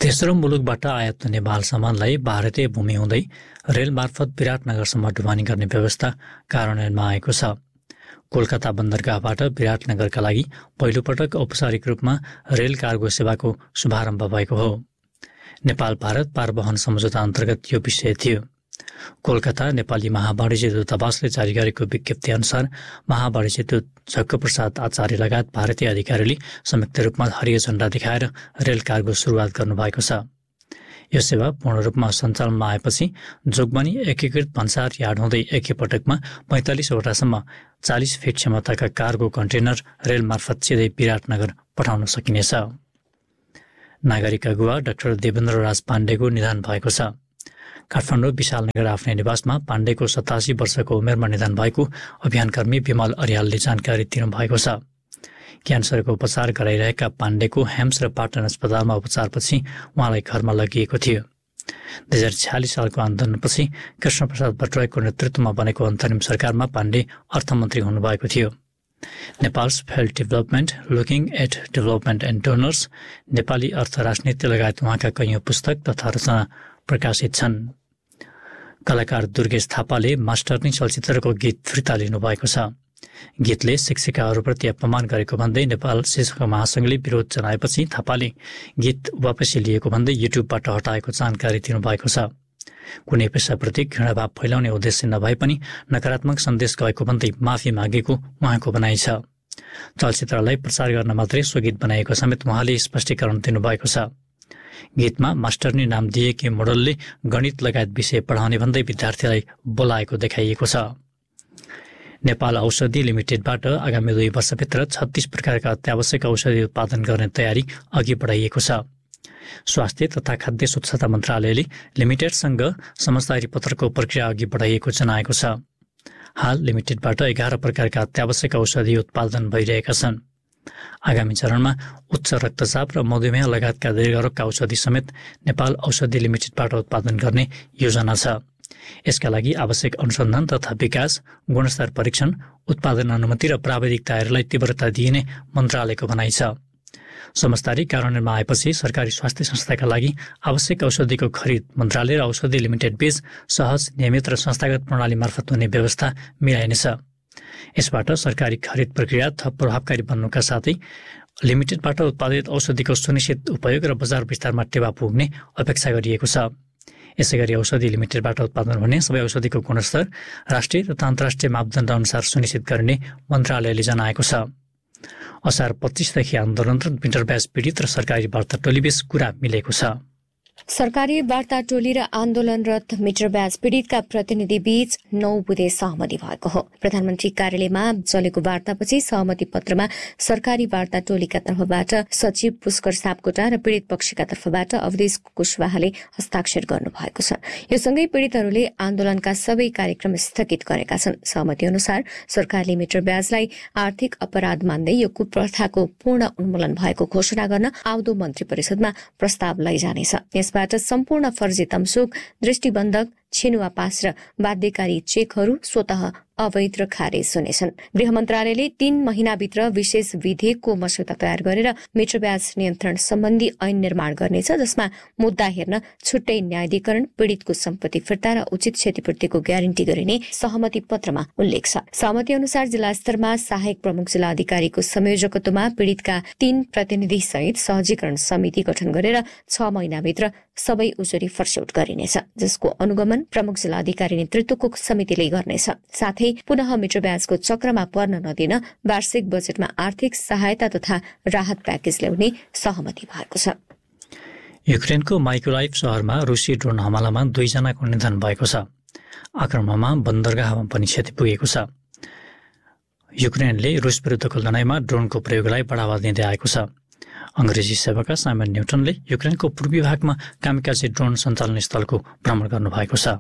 तेस्रो मुलुकबाट आयात हुने बाल सामानलाई भारतीय भूमि हुँदै रेल मार्फत विराटनगरसम्म ढुवानी गर्ने व्यवस्था कार्यान्वयनमा आएको छ। कोलकाता बन्दरगाहबाट विराटनगरका लागि पहिलोपटक औपचारिक रूपमा रेल कार्गो सेवाको शुभारम्भ भएको हो। नेपाल भारत पारवहन सम्झौता अन्तर्गत यो विषय थियो। कोलकाता नेपाली महावाणिज्य दूतावासले जारी गरेको विज्ञप्ति अनुसार महावाणिज्य दूत झक्कप्रसाद आचार्य लगायत भारतीय अधिकारीले संयुक्त रूपमा हरियो झण्डा देखाएर रेल कार्गो सुरुवात गर्नुभएको छ। यो सेवा पूर्ण रूपमा सञ्चालनमा आएपछि जोगबनी एकीकृत भन्सार यार्ड हुँदै एकैपटकमा 45 वटासम्म 40 फिट क्षमताका कार्गो कन्टेनर रेल मार्फत सिधै विराटनगर पठाउन सकिनेछ। नागरिक अगुवा डाक्टर देवेन्द्र राज पाण्डेको निधन भएको छ। काठमाडौँ विशालनगर आफ्नै निवासमा पाण्डेको 87 वर्षको उमेरमा निधन भएको अभियानकर्मी विमल अर्यालले जानकारी दिनुभएको छ। क्यान्सरको उपचार गराइरहेका पाण्डेको हेम्स र पाटन अस्पतालमा उपचारपछि उहाँलाई घरमा लगिएको थियो। 2046 सालको आन्दोलनपछि कृष्णप्रसाद भट्टराईको नेतृत्वमा बनेको अन्तरिम सरकारमा पाण्डे अर्थमन्त्री हुनुभएको थियो। Nepals failed development, looking at development and donors, Nepali अर्थ राजनीति लगायत उहाँका कैयौं पुस्तक तथा रचना प्रकाशित छन्। कलाकार दुर्गेश थापाले मास्टरनी चलचित्रको गीत फिर्ता लिनुभएको छ। गीतले शिक्षिकाहरूप्रति अपमान गरेको भन्दै नेपाल शिक्षक महासङ्घले विरोध जनाएपछि थापाले गीत वापसी लिएको भन्दै युट्युबबाट हटाएको जानकारी दिनुभएको छ। कुनै पेसाप्रति घृणाभाव फैलाउने उद्देश्य नभए पनि नकारात्मक सन्देश गएको भन्दै माफी मागेको उहाँको भनाइ छ। चलचित्रलाई प्रचार गर्न मात्रै सो गीत बनाएको समेत उहाँले स्पष्टीकरण दिनुभएको छ। गीतमा मास्टरनी नाम दिएकी मोडलले गणित लगायत विषय पढाउने भन्दै विद्यार्थीलाई बोलाएको देखाइएको छ। नेपाल औषधि लिमिटेडबाट आगामी 2 वर्षभित्र 36 प्रकारका अत्यावश्यक औषधि उत्पादन गर्ने तयारी अघि बढाइएको छ। स्वास्थ्य तथा खाद्य स्वच्छता मन्त्रालयले लिमिटेडसँग समझदारी पत्रको प्रक्रिया अघि बढाइएको जनाएको छ। हाल लिमिटेडबाट 11 प्रकारका अत्यावश्यक औषधि उत्पादन भइरहेका छन्। आगामी चरणमा उच्च रक्तचाप र मधुमेह लगायतका दीर्घरोगका औषधि समेत नेपाल औषधि लिमिटेडबाट उत्पादन गर्ने योजना छ। यसका लागि आवश्यक अनुसन्धान तथा विकास, गुणस्तर परीक्षण, उत्पादन अनुमति र प्राविधिक दायरालाई तीव्रता दिइने मन्त्रालयको भनाइ छ। समझदारी कार्यान्वयनमा आएपछि सरकारी स्वास्थ्य संस्थाका लागि आवश्यक औषधिको खरिद मन्त्रालय र औषधि लिमिटेड बीच सहज, नियमित र संस्थागत प्रणाली मार्फत हुने व्यवस्था मिलाइनेछ। यसबाट सरकारी खरिद प्रक्रिया थप प्रभावकारी बन्नुका साथै लिमिटेडबाट उत्पादित औषधिको सुनिश्चित उपयोग र बजार विस्तारमा टेवा पुग्ने अपेक्षा गरिएको छ। यसैगरी औषधि लिमिटेडबाट उत्पादन हुने सबै औषधिको गुणस्तर राष्ट्रिय तथा अन्तर्राष्ट्रिय मापदण्ड अनुसार सुनिश्चित गर्ने मन्त्रालयले जनाएको छ। असार 25 देखि आन्दोलनरत विन्टर ब्याज पीडित र सरकारी वार्ता टोलीबीच कुरा मिलेको छ। सरकारी वार्ता टोली र आन्दोलनरत मिटर ब्याज पीडितका प्रतिनिधि बीच 9 बुँदे सहमति भएको हो। प्रधानमन्त्री कार्यालयमा चलेको वार्तापछि सहमति पत्रमा सरकारी वार्ता टोलीका तर्फबाट सचिव पुष्कर सापकोटा र पीडित पक्षका तर्फबाट अवधेश कुशवाहाले हस्ताक्षर गर्नुभएको छ। यो सँगै पीडितहरूले आन्दोलनका सबै कार्यक्रम स्थगित गरेका छन्। सहमति अनुसार सरकारले मिटर ब्याजलाई आर्थिक अपराध मान्दै यो कुप्रथाको पूर्ण उन्मूलन भएको घोषणा गर्न आउँदो मन्त्री परिषदमा प्रस्ताव लैजानेछ। यसबाट सम्पूर्ण फर्जी तमसुक, दृष्टिबन्धक, छिनुवा पास र बाध्यकारी चेकहरू स्वतः अवैध र खारेज हुनेछन्। गृह मन्त्रालयले 3 महिनाभित्र विशेष विधेयकको मस्यौदा तयार गरेर मिटर ब्याज नियन्त्रण सम्बन्धी ऐन निर्माण गर्नेछ, जसमा मुद्दा हेर्न छुट्टै न्यायाधिकरण, पीडितको सम्पत्ति फिर्ता र उचित क्षतिपूर्तिको ग्यारेन्टी गरिने सहमति पत्रमा उल्लेख छ। सहमति अनुसार जिल्ला स्तरमा सहायक प्रमुख जिल्ला अधिकारीको संयोजकत्वमा पीडितका 3 प्रतिनिधि सहित सहजीकरण समिति गठन गरेर 6 महिनाभित्र सबै उजुरी फर्स्यौट गरिनेछ, जसको अनुगमन प्रमुख जिल्ला अधिकारी नेतृत्वको समितिले गर्नेछ। साथै पुनः मिटर ब्याजको चक्रमा पर्न नदिन वार्षिक बजेटमा आर्थिक सहायता तथा राहत प्याकेज ल्याउने सहमति भएको छ। युक्रेनको माइकोलाइभ शहरमा रुसी ड्रोन हमलामा 2 जनाको निधन भएको छ। आक्रमणमा बन्दरगाहमा पनि क्षति पुगेको छ। युक्रेनले रुस विरुद्धको लडाईँमा ड्रोनको प्रयोगलाई बढावा दिँदै आएको छ। अंग्रेजी सेवक साइमन न्यूटनले युक्रेनको पूर्वी भागमा कामिकाजे ड्रोन सञ्चालन स्थलको भ्रमण गर्नुभएको छ।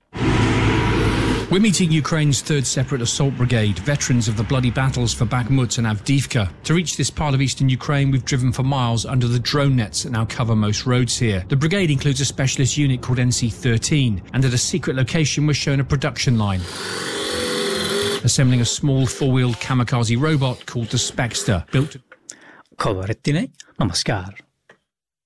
We're meeting Ukraine's 3rd Separate Assault Brigade, veterans of the bloody battles for Bakhmut and Avdiivka. To reach this part of eastern Ukraine, we've driven for miles under the drone nets that now cover most roads here. The brigade includes a specialist unit called NC-13, and at a secret location we're shown a production line, assembling a small 4-wheeled kamikaze robot called the Spexter, built... खबर यति नै, नमस्कार।